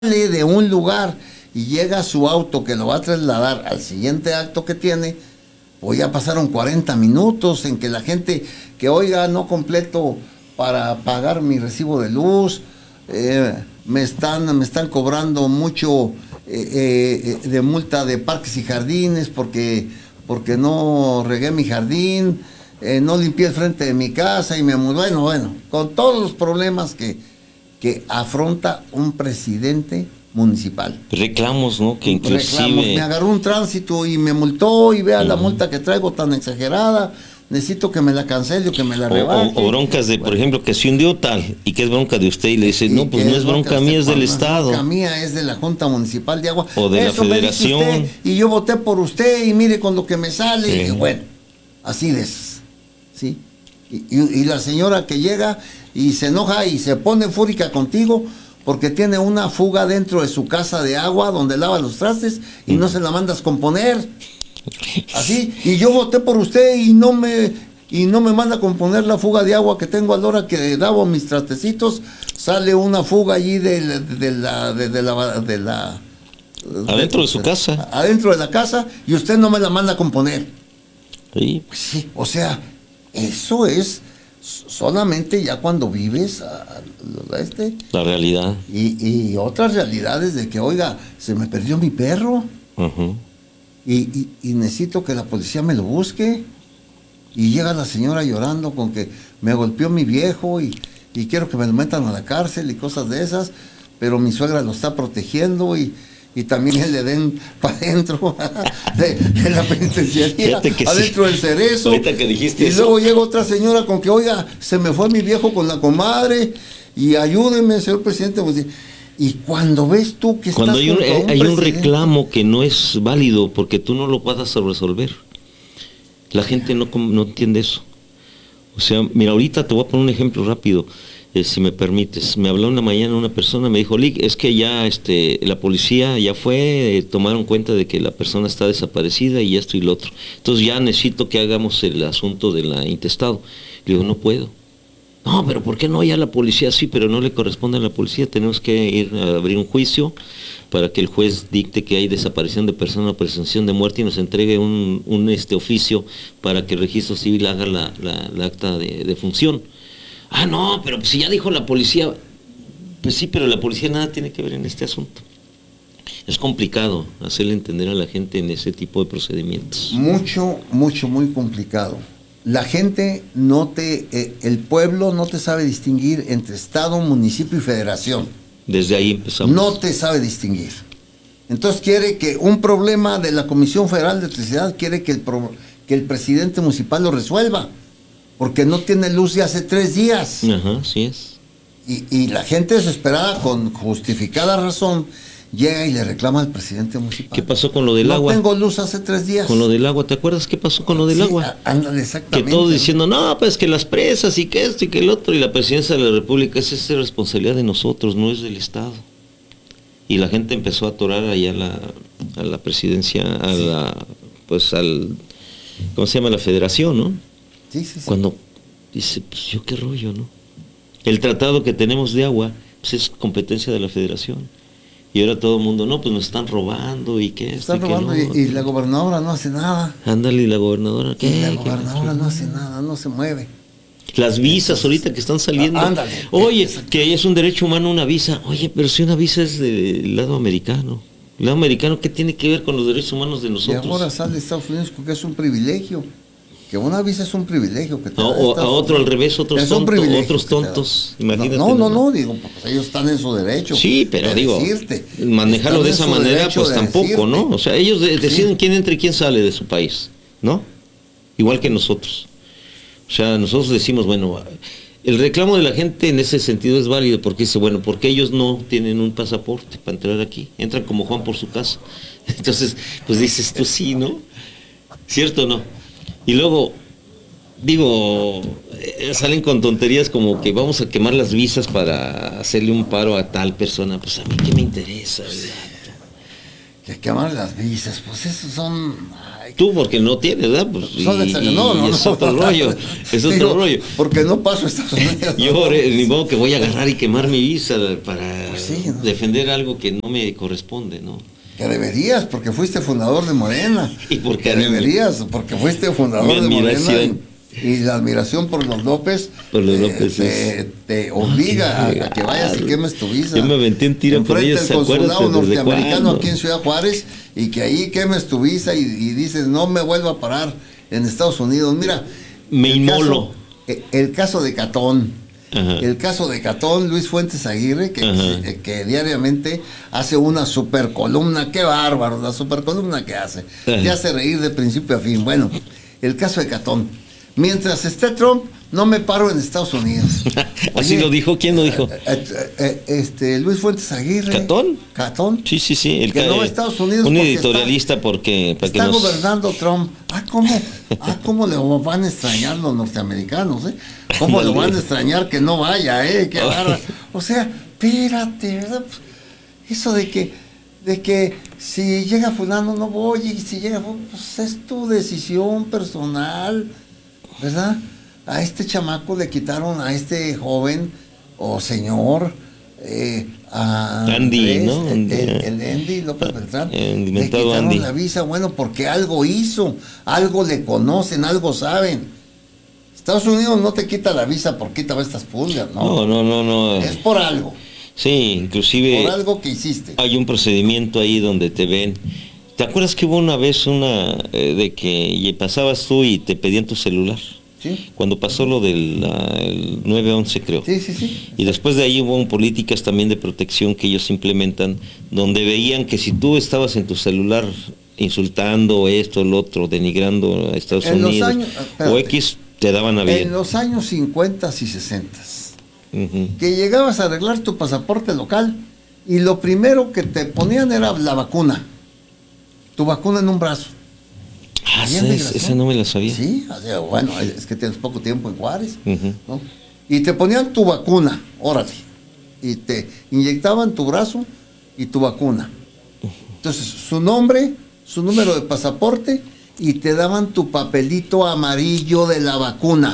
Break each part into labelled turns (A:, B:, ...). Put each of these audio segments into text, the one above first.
A: de un lugar y llega a su auto que lo va a trasladar al siguiente acto que tiene, pues ya pasaron 40 minutos en que la gente que oiga, no completo para pagar mi recibo de luz, me están cobrando mucho de multa de parques y jardines porque no regué mi jardín, no limpié el frente de mi casa y bueno, con todos los problemas que afronta un presidente municipal.
B: Reclamos, ¿no? Que inclusive...
A: Reclamos. Me agarró un tránsito y me multó y vea la multa que traigo tan exagerada, necesito que me la cancele o que me la rebaje.
B: O broncas de, por ejemplo, que se hundió tal y que es bronca de usted y le dice, no, pues no es bronca mía, es del Estado.
A: Bronca mía, es de la Junta Municipal de Agua.
B: O de la Federación.
A: Usted, y yo voté por usted y mire con lo que me sale. Sí. Y bueno, así de esas. ¿Sí? Y la señora que llega y se enoja y se pone fúrica contigo porque tiene una fuga dentro de su casa de agua donde lava los trastes y no se la mandas componer. Así, y yo voté por usted y no me manda a componer la fuga de agua que tengo a la hora que lavo mis trastecitos, sale una fuga allí
B: adentro de su casa.
A: Adentro de la casa y usted no me la manda a componer.
B: Sí.
A: Pues sí, o sea, eso es solamente ya cuando vives
B: la realidad.
A: Y otras realidades de que, oiga, se me perdió mi perro.
B: Uh-huh.
A: Y necesito que la policía me lo busque. Y llega la señora llorando con que me golpeó mi viejo y quiero que me lo metan a la cárcel y cosas de esas, pero mi suegra lo está protegiendo y también le den para adentro de la penitenciaría, adentro del Cerezo.
B: Ahorita que dijiste
A: y luego llega otra señora con que, oiga, se me fue mi viejo con la comadre y ayúdeme, señor presidente. Pues, y cuando ves tú que
B: cuando
A: estás
B: hay un reclamo que no es válido porque tú no lo puedas resolver, la gente no entiende eso. O sea, mira, ahorita te voy a poner un ejemplo rápido. Si me permites, me habló una mañana una persona, me dijo, Lick, es que ya la policía ya fue, tomaron cuenta de que la persona está desaparecida y esto y lo otro. Entonces ya necesito que hagamos el asunto de la intestado. Le digo, no puedo. No, pero ¿por qué no? Ya la policía sí, pero no le corresponde a la policía. Tenemos que ir a abrir un juicio para que el juez dicte que hay desaparición de persona o presunción de muerte y nos entregue un oficio para que el registro civil haga la acta de función. Ah, no, pero pues si ya dijo la policía, pues sí, pero la policía nada tiene que ver en este asunto. Es complicado hacerle entender a la gente en ese tipo de procedimientos.
A: Muy complicado. La gente el pueblo no te sabe distinguir entre Estado, municipio y federación.
B: Desde ahí empezamos.
A: No te sabe distinguir. Entonces quiere que un problema de la Comisión Federal de Electricidad, quiere que el presidente municipal lo resuelva. Porque no tiene luz de hace 3 días.
B: Ajá, así es.
A: Y la gente desesperada, con justificada razón, llega y le reclama al presidente municipal.
B: ¿Qué pasó con lo del agua?
A: No tengo luz hace 3 días.
B: Con lo del agua, ¿te acuerdas qué pasó con lo del agua?
A: Ándale, exactamente.
B: Que todos diciendo, no, pues que las presas y que esto y que el otro, y la presidencia de la República, esa es responsabilidad de nosotros, no es del Estado. Y la gente empezó a atorar allá a la presidencia, ¿cómo se llama? La federación, ¿no?
A: Sí.
B: Cuando dice, pues yo qué rollo, ¿no? El tratado que tenemos de agua, pues es competencia de la federación. Y ahora todo el mundo, no, pues nos están robando y qué.
A: Están robando y la gobernadora no hace nada.
B: Ándale, ¿y la gobernadora qué?
A: Y la gobernadora no hace nada, no se mueve.
B: Las visas ahorita que están saliendo.
A: Ándale.
B: Oye, que es un derecho humano una visa. Oye, pero si una visa es del lado americano. ¿El lado americano qué tiene que ver con los derechos humanos de nosotros?
A: Y ahora sale Estados Unidos porque es un privilegio. Que una visa es un privilegio. Que te
B: o a otro al revés, otros tontos. Imagínate.
A: No, digo, pues ellos están en su derecho.
B: Sí, pero digo, manejarlo de esa manera, pues tampoco, ¿no? O sea, ellos deciden quién entra y quién sale de su país, ¿no? Igual que nosotros. O sea, nosotros decimos, bueno, el reclamo de la gente en ese sentido es válido porque dice, bueno, porque ellos no tienen un pasaporte para entrar aquí, entran como Juan por su casa. Entonces, pues dices tú sí, ¿no? ¿Cierto o no? Y luego, salen con tonterías como que vamos a quemar las visas para hacerle un paro a tal persona. Pues a mí qué me interesa, ¿verdad?
A: Que quemar las visas, pues esos son... Ay,
B: Tú porque no tienes, ¿verdad? Pues,
A: no,
B: es otro rollo, es otro
A: digo,
B: rollo.
A: Porque no paso a Estados Unidos.
B: Yo ni modo que voy a agarrar y quemar mi visa para
A: Pues sí, ¿no?
B: defender algo que no me corresponde, ¿no?
A: Que deberías, porque fuiste fundador de Morena.
B: Y porque
A: que deberías, porque fuiste fundador de Morena. Y la admiración por los López, te obliga a que vayas y quemes tu visa.
B: Yo me aventé en tira por ellos,
A: ¿se acuerdan? El consulado norteamericano aquí en Ciudad Juárez, y que ahí quemes tu visa y dices, no me vuelvo a parar en Estados Unidos. Mira,
B: me inmolo.
A: El caso de Catón.
B: Ajá.
A: El caso de Catón, Luis Fuentes Aguirre, que diariamente hace una super columna. Qué bárbaro, la super columna que hace. Te hace reír de principio a fin. Bueno, el caso de Catón. Mientras esté Trump, no me paro en Estados Unidos.
B: ¿Así lo dijo? ¿Quién lo dijo?
A: Luis Fuentes Aguirre.
B: ¿Catón?
A: Catón.
B: Sí.
A: El que no va a Estados Unidos.
B: Un editorialista
A: está gobernando Trump. ¿Cómo le van a extrañar los norteamericanos? ¿Cómo lo van a extrañar que no vaya? Qué barra. O sea, espérate, ¿verdad? Eso de que si llega fulano no voy, y si llega pues es tu decisión personal, ¿verdad? A este chamaco le quitaron, a este joven o señor, a
B: Andy,
A: Andrés,
B: ¿no?
A: el Andy López Beltrán, le quitaron
B: Andy.
A: la visa, bueno, porque algo hizo, algo le conocen, algo saben. Estados Unidos no te quita la visa por quítame estas pulgas, ¿no?
B: No.
A: Es por algo.
B: Sí, inclusive
A: por algo que hiciste.
B: Hay un procedimiento ahí donde te ven. ¿Te acuerdas que hubo una vez de que pasabas tú y te pedían tu celular?
A: Sí.
B: Cuando pasó lo del el 911, creo.
A: Sí.
B: Y después de ahí hubo políticas también de protección que ellos implementan, donde veían que si tú estabas en tu celular insultando esto, lo otro, denigrando a Estados Unidos o X, te daban a bien.
A: En los años 50 y 60 que llegabas a arreglar tu pasaporte local y lo primero que te ponían era la vacuna, tu vacuna en un brazo.
B: Esa no me la sabía.
A: Sí, bueno, es que tienes poco tiempo en Juárez, ¿no? Y te ponían tu vacuna, órale, y te inyectaban tu brazo y tu vacuna. Entonces, su nombre, su número de pasaporte, y te daban tu papelito amarillo de la vacuna.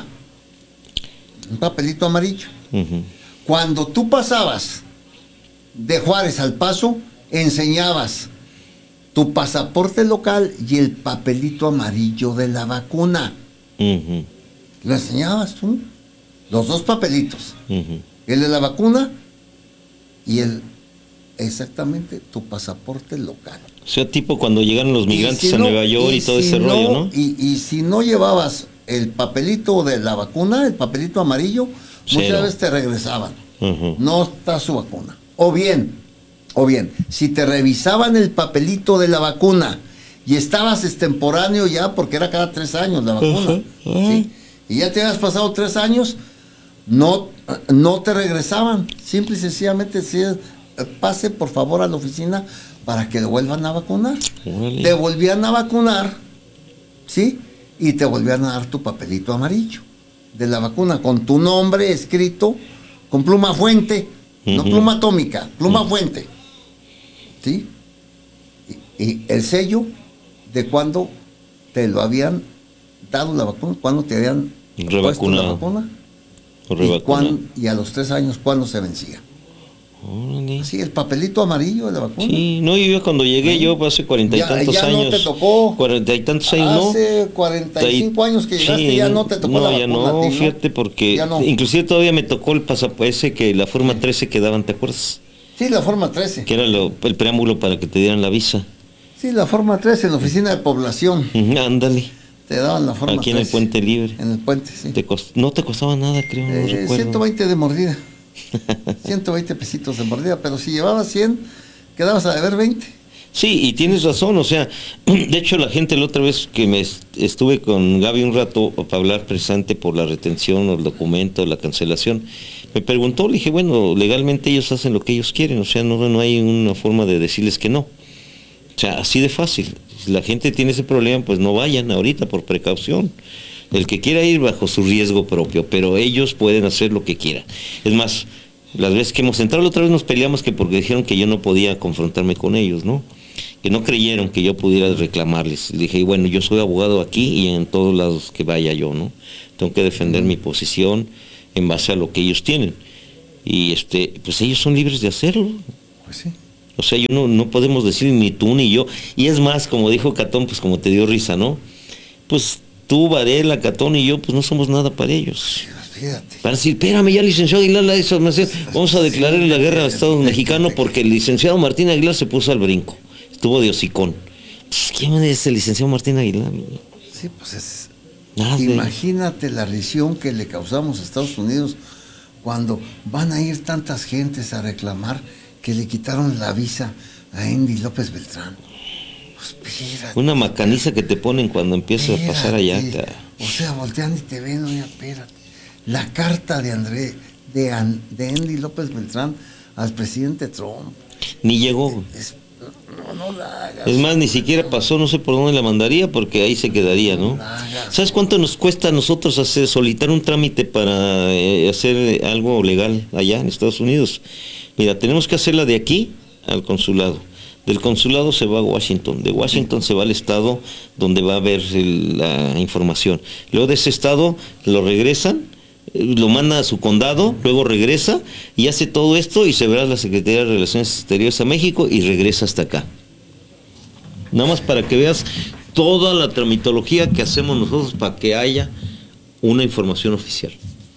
A: Un papelito amarillo. Cuando tú pasabas de Juárez al Paso, enseñabas tu pasaporte local y el papelito amarillo de la vacuna. Lo enseñabas tú, los dos papelitos, el de la vacuna y exactamente tu pasaporte local.
B: O sea, tipo cuando llegaron los migrantes a Nueva York y todo ese rollo, ¿no?
A: Y si no llevabas el papelito de la vacuna, el papelito amarillo, muchas veces te regresaban. No está su vacuna. O bien, si te revisaban el papelito de la vacuna y estabas extemporáneo ya, porque era cada 3 años la vacuna, ¿sí? Y ya te habías pasado 3 años, no te regresaban. Simple y sencillamente decías, pase por favor a la oficina para que lo vuelvan a vacunar. Te volvían a vacunar, ¿sí? Y te volvían a dar tu papelito amarillo de la vacuna con tu nombre escrito con pluma fuente, no pluma atómica, pluma fuente, ¿sí? Y el sello de cuando te lo habían dado la vacuna, cuando te habían puesto la vacuna y a los 3 años cuando se vencía. Sí, el papelito amarillo de la vacuna.
B: Sí, no, yo cuando llegué, yo hace 40 y tantos años.
A: Ya no te tocó.
B: 40 y tantos años, ¿no?
A: Hace 45 años que llegaste, ya no te tocó la vacuna.
B: No, ya no, fíjate, porque inclusive todavía me tocó el pasaporte ese que la forma 13 que daban, ¿te acuerdas?
A: Sí, la forma 13.
B: Que era el preámbulo para que te dieran la visa.
A: Sí, la forma 13 en la oficina de población.
B: Ándale.
A: Te daban la forma 13.
B: Aquí en el Puente Libre.
A: En el puente, sí.
B: No te costaba nada, creo, no recuerdo.
A: 120 de mordida. 120 pesitos de mordida, pero si llevabas 100, quedabas a deber 20.
B: Sí, y tienes razón, o sea, de hecho la gente la otra vez que me estuve con Gaby un rato para hablar precisamente por la retención o el documento, la cancelación, me preguntó, le dije, bueno, legalmente ellos hacen lo que ellos quieren, o sea, no hay una forma de decirles que no. O sea, así de fácil. Si la gente tiene ese problema, pues no vayan ahorita por precaución. El que quiera ir bajo su riesgo propio, pero ellos pueden hacer lo que quieran. Es más, las veces que hemos entrado la otra vez nos peleamos que porque dijeron que yo no podía confrontarme con ellos, ¿no? que no creyeron que yo pudiera reclamarles. Le dije, bueno, yo soy abogado aquí y en todos lados que vaya yo, ¿no? Tengo que defender mi posición en base a lo que ellos tienen. Y pues ellos son libres de hacerlo.
A: Pues sí.
B: O sea, yo no podemos decir ni tú ni yo. Y es más, como dijo Catón, pues como te dio risa, ¿no? Pues tú, Varela, Catón y yo, pues no somos nada para ellos.
A: Fíjate.
B: Para decir, espérame, ya licenciado Aguilar, vamos a declarar la guerra al Estado mexicano porque el licenciado Martín Aguilar se puso al brinco. Estuvo de hocicón. Pues, ¿quién es el licenciado Martín Aguilar?
A: Sí, pues es...
B: Nada.
A: Imagínate la risión que le causamos a Estados Unidos cuando van a ir tantas gentes a reclamar que le quitaron la visa a Andy López Beltrán. Pues espérate.
B: Una macaniza que te ponen cuando empiezas a pasar allá.
A: O sea, voltean y te ven, oye, espérate. La carta de Andy López Beltrán al presidente Trump.
B: Ni llegó.
A: No la hagas.
B: Es más, ni siquiera pasó, no sé por dónde la mandaría, porque ahí se quedaría, ¿no? ¿Sabes cuánto nos cuesta a nosotros solicitar un trámite para hacer algo legal allá en Estados Unidos? Mira, tenemos que hacerla de aquí al consulado. Del consulado se va a Washington, de Washington se va al estado donde va a haber la información. Luego de ese estado lo regresan, lo manda a su condado, luego regresa y hace todo esto y se verá la Secretaría de Relaciones Exteriores a México y regresa hasta acá. Nada más para que veas toda la tramitología que hacemos nosotros para que haya una información oficial.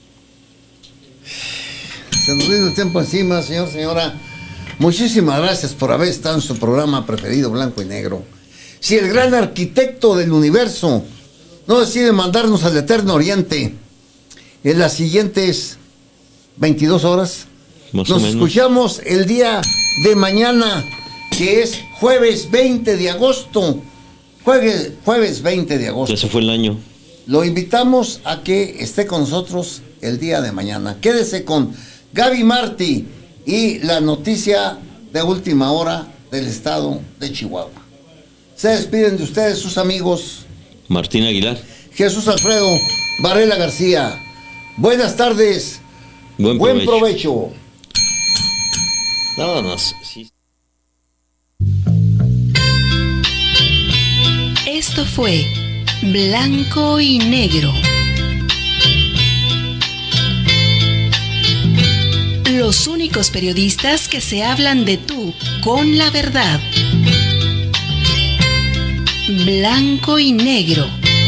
A: Se nos viene el tiempo encima, señora. Muchísimas gracias por haber estado en su programa preferido, Blanco y Negro. Si el gran arquitecto del universo no decide mandarnos al eterno oriente en las siguientes 22 horas, nos escuchamos el día de mañana, que es jueves 20 de agosto. Jueves 20 de agosto.
B: Ese fue el año.
A: Lo invitamos a que esté con nosotros el día de mañana. Quédese con Gaby Martí y la noticia de última hora del estado de Chihuahua. Se despiden de ustedes sus amigos
B: Martín Aguilar,
A: Jesús Alfredo Varela García. Buenas tardes. Buen provecho.
B: Vámonos. Sí.
C: Esto fue Blanco y Negro. Los únicos periodistas que se hablan de tú con la verdad. Blanco y Negro.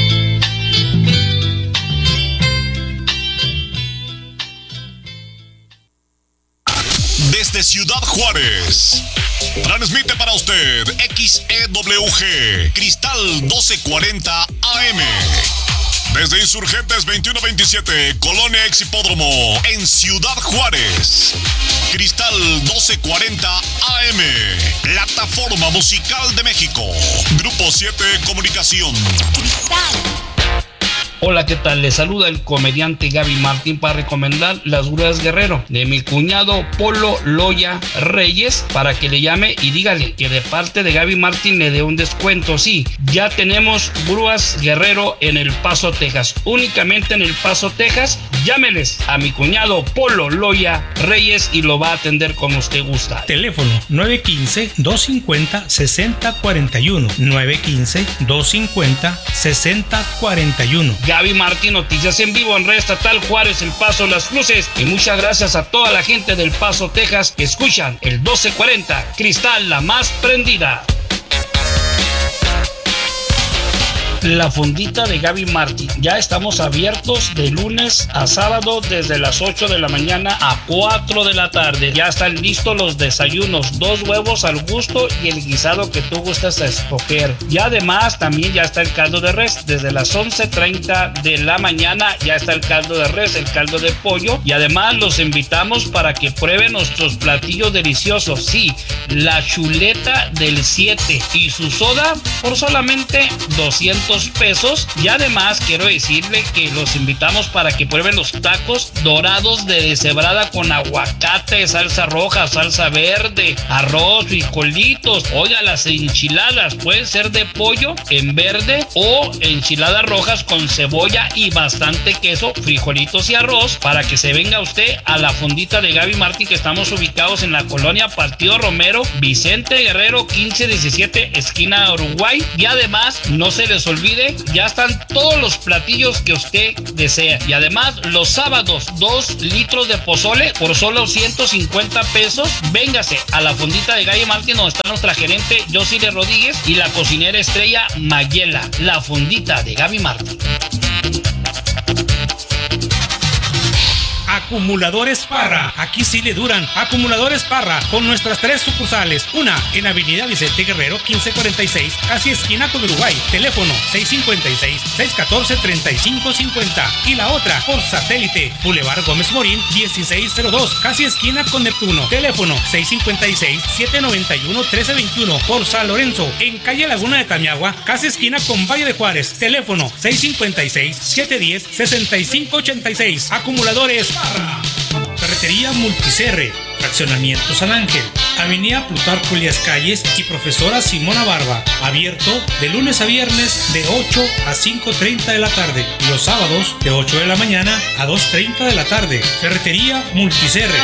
D: Desde Ciudad Juárez, transmite para usted XEWG Cristal 1240 AM. Desde Insurgentes 2127, Colonia Exhipódromo, en Ciudad Juárez. Cristal 1240 AM, Plataforma Musical de México. Grupo 7 Comunicación. Cristal.
E: Hola, ¿qué tal? Les saluda el comediante Gaby Martín para recomendar Las Grúas Guerrero de mi cuñado Polo Loya Reyes, para que le llame y dígale que de parte de Gaby Martín le dé un descuento. Sí, ya tenemos Grúas Guerrero en El Paso, Texas. Únicamente en El Paso, Texas. Llámeles a mi cuñado Polo Loya Reyes y lo va a atender como usted gusta.
F: Teléfono 915-250-6041. 915-250-6041.
E: Gaby Martín, noticias en vivo en Red Estatal Juárez, El Paso, Las Cruces. Y muchas gracias a toda la gente del Paso, Texas, que escuchan el 1240 Cristal, la más prendida. La fondita de Gaby Martín. Ya estamos abiertos de lunes a sábado desde las 8 de la mañana a 4 de la tarde. Ya están listos los desayunos, 2 huevos al gusto y el guisado que tú gustas a escoger. Y además también ya está el caldo de res. Desde las 11:30 de la mañana ya está el caldo de res, el caldo de pollo. Y además los invitamos para que prueben nuestros platillos deliciosos. Sí, la chuleta del 7 y su soda por solamente 200 200 pesos. Y además quiero decirle que los invitamos para que prueben los tacos dorados de deshebrada con aguacate, salsa roja, salsa verde, arroz, frijolitos. Oiga, las enchiladas pueden ser de pollo en verde o enchiladas rojas con cebolla y bastante queso, frijolitos y arroz, para que se venga usted a la fondita de Gaby Martín, que estamos ubicados en la colonia Partido Romero, Vicente Guerrero 1517, esquina Uruguay. Y además no se les olvide, ya están todos los platillos que usted desea. Y además los sábados 2 litros de pozole por solo 150 pesos. Véngase a la fondita de Gaby Martín, donde está nuestra gerente Josile Rodríguez y la cocinera estrella Mayela. La fondita de Gaby Martín.
F: Acumuladores Parra, aquí sí le duran. Acumuladores Parra, con nuestras 3 sucursales. Una en Avenida Vicente Guerrero 1546, casi esquina con Uruguay, teléfono 656-614-3550. Y la otra por satélite, Boulevard Gómez Morín 1602, casi esquina con Neptuno, teléfono 656-791-1321. Por San Lorenzo, en calle Laguna de Tamiagua, casi esquina con Valle de Juárez, teléfono 656-710-6586. Acumuladores Parra. Ferretería Multicerre, Fraccionamiento San Ángel, Avenida Plutarco Elías Calles y Profesora Simona Barba. Abierto de lunes a viernes de 8 a 5:30 de la tarde y los sábados de 8 de la mañana a 2:30 de la tarde. Ferretería Multicerre.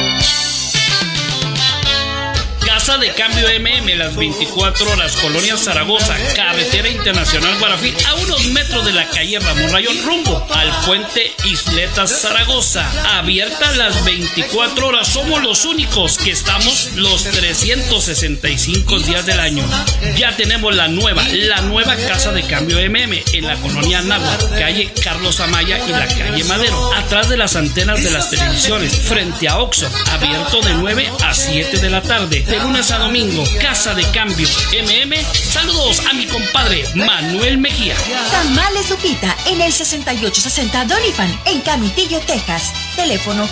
E: Casa de Cambio MM, las 24 horas, Colonia Zaragoza, Carretera Internacional Guarafí, a unos metros de la calle Ramón Rayón, rumbo al puente Isletas Zaragoza. Abierta las 24 horas, somos los únicos que estamos los 365 días del año. Ya tenemos la nueva Casa de Cambio MM en la Colonia Náhuatl, calle Carlos Amaya y la calle Madero, atrás de las antenas de las televisiones, frente a Oxxo, abierto de 9 a 7 de la tarde. De lunes a domingo, Casa de Cambio MM. Saludos a mi compadre Manuel Mejía.
G: Tamales Lupita en el 6860 Doniphan en Canutillo, Texas. Teléfono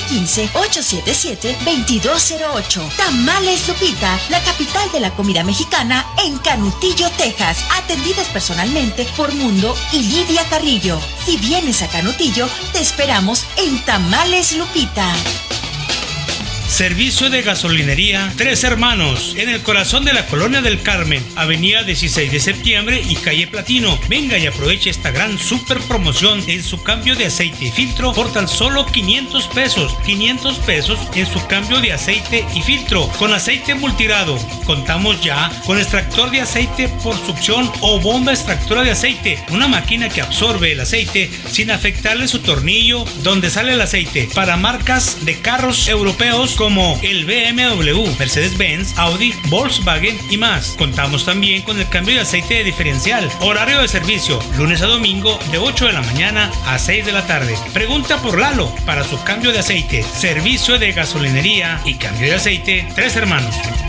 G: 915-877-2208. Tamales Lupita, la capital de la comida mexicana en Canutillo, Texas. Atendidas personalmente por Mundo y Lidia Carrillo. Si vienes a Canutillo, te esperamos en Tamales Lupita.
F: Servicio de gasolinería Tres Hermanos, en el corazón de la Colonia del Carmen, Avenida 16 de Septiembre y calle Platino. Venga y aproveche esta gran super promoción en su cambio de aceite y filtro por tan solo 500 pesos. 500 pesos en su cambio de aceite y filtro con aceite multigrado. Contamos ya con extractor de aceite por succión o bomba extractora de aceite, una máquina que absorbe el aceite sin afectarle su tornillo donde sale el aceite, para marcas de carros europeos como el BMW, Mercedes-Benz, Audi, Volkswagen y más. Contamos también con el cambio de aceite de diferencial. Horario de servicio, lunes a domingo de 8 de la mañana a 6 de la tarde. Pregunta por Lalo para su cambio de aceite. Servicio de gasolinería y cambio de aceite Tres Hermanos.